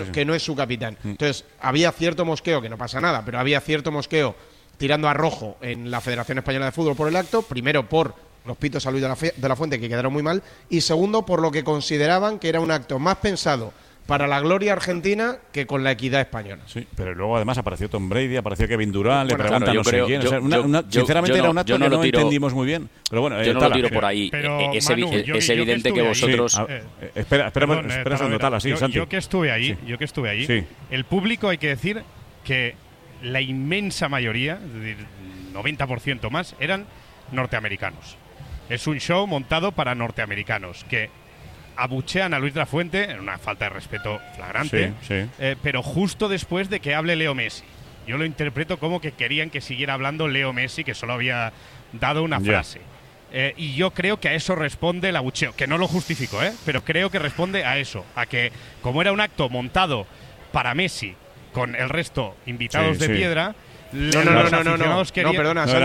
que no es su capitán. Entonces, había cierto mosqueo, que no pasa nada, pero había cierto mosqueo tirando a rojo en la Federación Española de Fútbol por el acto, primero por los pitos a Luis de la Fuente, que quedaron muy mal, y segundo por lo que consideraban que era un acto más pensado para la gloria argentina que con la equidad española. Sí, pero luego además apareció Tom Brady, apareció Kevin Durant, le preguntan claro, no sé quién. Sinceramente era un acto que no entendimos muy bien. Pero bueno, yo no lo tiro por ahí. Es evidente que vosotros... Espera un segundo, tal, así, Santi. Yo que estuve allí, el público, hay que decir que la inmensa mayoría, es decir, 90% más, eran norteamericanos. Es un show montado para norteamericanos que abuchean a Luis de la Fuente en una falta de respeto flagrante, pero justo después de que hable Leo Messi. Yo lo interpreto como que querían que siguiera hablando Leo Messi, que solo había dado una frase. Y yo creo que a eso responde el abucheo, que no lo justifico, pero creo que responde a eso, a que como era un acto montado para Messi con el resto invitados de piedra, No, perdona,